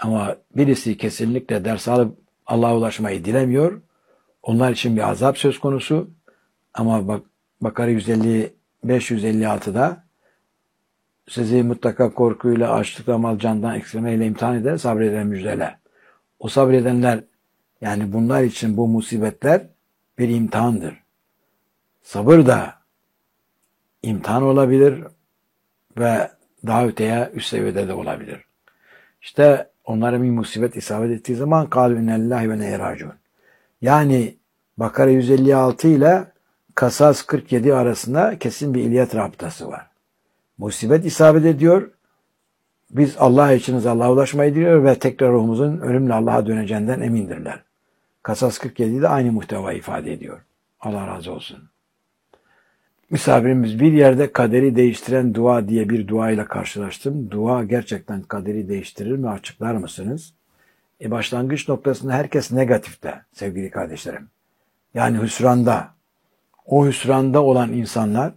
Ama birisi kesinlikle ders alıp Allah'a ulaşmayı dilemiyor. Onlar için bir azap söz konusu. Ama bak, Bakara 556'da sizi mutlaka korkuyla, açlıkla, mal, candan eksilmeyle imtihan eder, sabreden müjdele. O sabredenler, yani bunlar için bu musibetler bir imtihandır. Sabır da imtihan olabilir ve daha öteye üst seviyede de olabilir. İşte onlara bir musibet isabet ettiği zaman kâlû innellâhi ve neye râciûn. Yani Bakara 156 ile Kasas 47 arasında kesin bir iliyet rabıtası var. Musibet isabet ediyor. Biz Allah içiniz Allah'a ulaşmayı diliyor ve tekrar ruhumuzun ölümle Allah'a döneceğinden emindirler. Kasas 47 de aynı muhteva ifade ediyor. Allah razı olsun. Misafirimiz bir yerde kaderi değiştiren dua diye bir dua ile karşılaştım. Dua gerçekten kaderi değiştirir mi? Açıklar mısınız? Başlangıç noktasında herkes negatifte sevgili kardeşlerim. Yani hüsranda. O hüsranda olan insanlar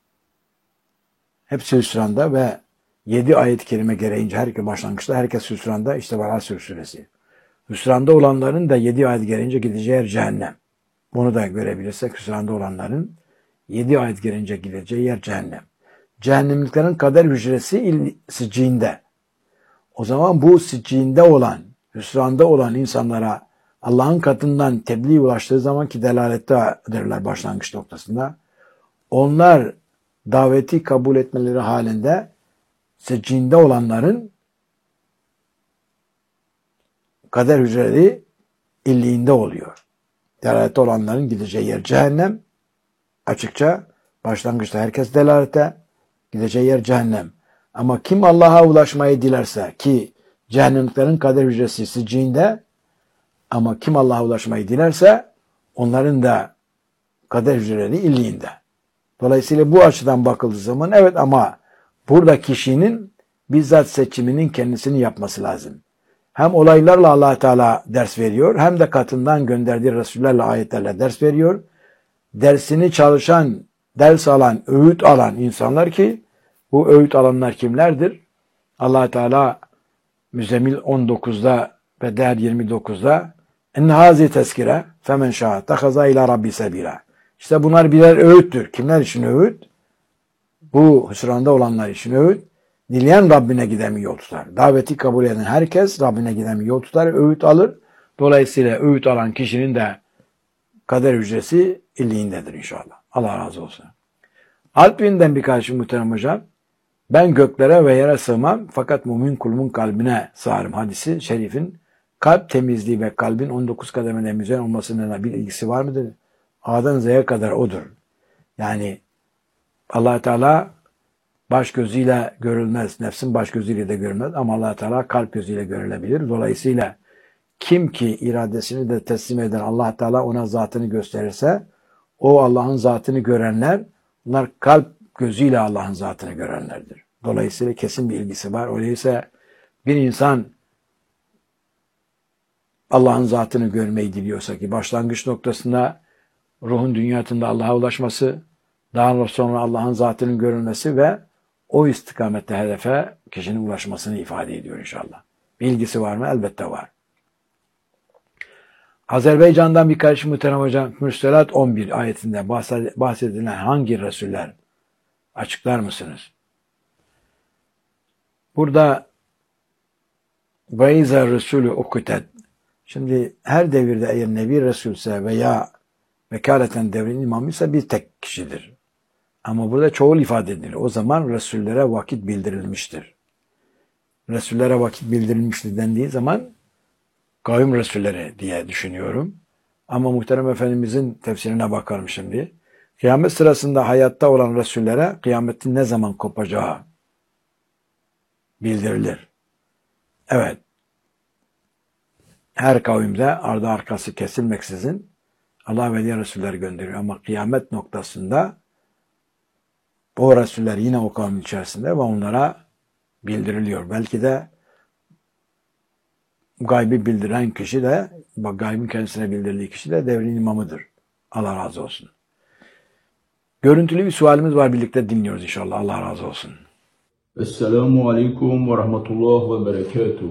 hepsi hüsranda ve 7 ayet-i kerime gereğince başlangıçta herkes hüsranda. İşte Asr suresi. Hüsranda olanların da 7 ayet gereğince gideceği yer cehennem. Bunu da görebilirsek hüsranda olanların 7 ayet gereğince gideceği yer cehennem. Cehennemliklerin kader hücresi sicciğinde. O zaman bu sicciğinde olan, hüsranda olan insanlara Allah'ın katından tebliğ ulaştığı zaman ki delalettedirler başlangıç noktasında. Onlar daveti kabul etmeleri halinde sicciğinde olanların kader hücreleri illiğinde oluyor. Delalette olanların gideceği yer cehennem. Açıkça başlangıçta herkes delalete, gideceği yer cehennem. Ama kim Allah'a ulaşmayı dilerse ki cehennemliklerin kader hücresi sicciğinde, ama kim Allah'a ulaşmayı dilerse onların da kader hücreleri illiğinde. Dolayısıyla bu açıdan bakıldığı zaman evet, ama burada kişinin bizzat seçiminin kendisini yapması lazım. Hem olaylarla Allah Teala ders veriyor, hem de katından gönderdiği Resullerle, ayetlerle ders veriyor. Dersini çalışan, ders alan, öğüt alan insanlar ki bu öğüt alanlar kimlerdir? Allah Teala Müzzemmil 19'da ve Değer 29'da enne hazi tezkire femen şâ tehaza ila rabbi sebila. İşte bunlar birer öğüttür. Kimler için öğüt? Bu hüsranda olanlar için öğüt. Dileyen Rabbine giden bir yol tutar. Daveti kabul eden herkes Rabbine giden bir yol tutar, öğüt alır. Dolayısıyla öğüt alan kişinin de kader hücresi illiğindedir inşallah. Allah razı olsun. Alp'inden bir kardeşim muhterem hocam. Ben göklere ve yere sığmam fakat mümin kulumun kalbine sığarım. Hadisi şerifin kalp temizliği ve kalbin 19 kademeden müzeyyen olmasına bir ilgisi var mıdır? A'dan Z'ye kadar odur. Yani Allah Teala baş gözüyle görülmez. Nefsin baş gözüyle de görülmez ama Allah Teala kalp gözüyle görülebilir. Dolayısıyla kim ki iradesini de teslim eden Allah Teala ona zatını gösterirse, o Allah'ın zatını görenler, bunlar kalp gözüyle Allah'ın zatını görenlerdir. Dolayısıyla kesin bir ilgisi var. Öyleyse bir insan Allah'ın zatını görmeyi diliyorsa ki başlangıç noktasında ruhun dünyasında Allah'a ulaşması, daha sonra Allah'ın zatının görülmesi ve o istikamette hedefe kişinin ulaşmasını ifade ediyor inşallah. Bilgisi var mı? Elbette var. Azerbaycan'dan bir kardeşim muhterem hocam, Mürselat 11 ayetinde bahsedilen hangi Resuller? Açıklar mısınız? Burada وَاِذَا الرَّسُولُ اُكُتَدْ. Şimdi her devirde eğer Nebi Resulse veya vekaleten devrin imamıysa bir tek kişidir. Ama burada çoğul ifade edilir. O zaman Resullere vakit bildirilmiştir. Resullere vakit bildirilmiştir dendiği zaman kavim Resulleri diye düşünüyorum. Ama muhterem Efendimizin tefsirine bakarım şimdi. Kıyamet sırasında hayatta olan Resullere kıyametin ne zaman kopacağı bildirilir. Evet. Her kavimde ardı arkası kesilmeksizin Allah ve diğer Resuller gönderiyor. Ama kıyamet noktasında o Resuller yine o kavmin içerisinde ve onlara bildiriliyor. Belki de gaybı bildiren kişi de, gaybın kendisine bildirildiği kişi de devrin imamıdır. Allah razı olsun. Görüntülü bir sualimiz var, birlikte dinliyoruz inşallah. Allah razı olsun. Esselamu Aleyküm ve Rahmetullah ve Berekatuhu.